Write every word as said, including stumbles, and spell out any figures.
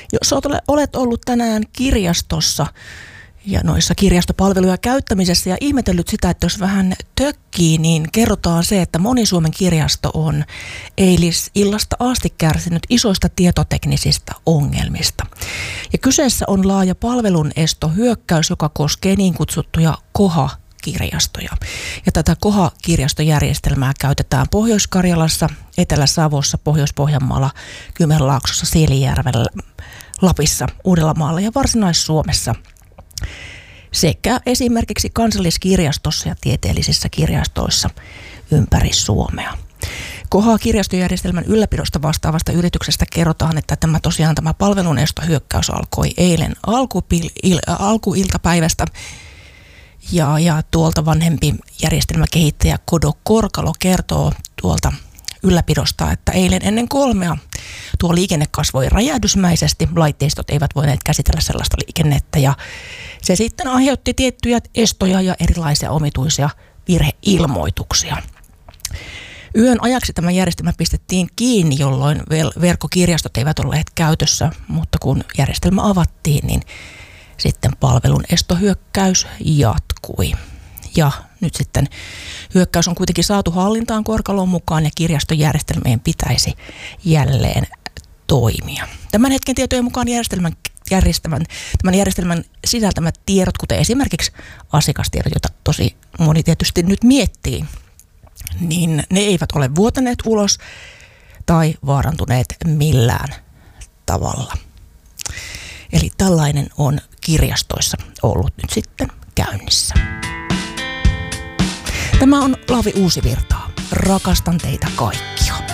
Jos olet ollut tänään kirjastossa ja noissa kirjastopalveluja käyttämisessä ja ihmetellyt sitä, että jos vähän tökkii, niin kerrotaan se, että moni Suomen kirjasto on eilisillasta asti kärsinyt isoista tietoteknisistä ongelmista. Ja kyseessä on laaja palvelun estohyökkäys, joka koskee niin kutsuttuja KOHA-kirjastoja. Ja tätä KOHA-kirjastojärjestelmää käytetään Pohjois-Karjalassa, Etelä-Savossa, Pohjois-Pohjanmaalla, Kymenlaaksossa, Siilinjärvellä, Lapissa, Uudellamaalla ja Varsinais-Suomessa sekä esimerkiksi Kansalliskirjastossa ja tieteellisissä kirjastoissa ympäri Suomea. KOHA-kirjastojärjestelmän ylläpidosta vastaavasta yrityksestä kerrotaan, että tämä tosiaan tämä palvelun estohyökkäys alkoi eilen alkupil, il, alkuiltapäivästä ja, ja tuolta vanhempi järjestelmäkehittäjä Kodo Korkalo kertoo tuolta ylläpidosta, että eilen ennen kolmea tuo liikenne kasvoi räjähdysmäisesti. Laitteistot eivät voineet käsitellä sellaista liikennettä ja se sitten aiheutti tiettyjä estoja ja erilaisia omituisia virheilmoituksia. Yön ajaksi tämä järjestelmä pistettiin kiinni, jolloin verkkokirjastot eivät olleet käytössä, mutta kun järjestelmä avattiin, niin sitten palvelun estohyökkäys jatkui. Ja nyt sitten hyökkäys on kuitenkin saatu hallintaan Korkalon mukaan ja kirjastojärjestelmien pitäisi jälleen toimia. Tämän hetken tietojen mukaan järjestelmän, järjestelmän, tämän järjestelmän sisältämät tiedot, kuten esimerkiksi asiakastiedot, joita tosi moni tietysti nyt miettii, niin ne eivät ole vuotaneet ulos tai vaarantuneet millään tavalla. Eli tällainen on kirjastoissa ollut nyt sitten käynnissä. Tämä on Lavi Uusivirtaa. Rakastan teitä kaikkia.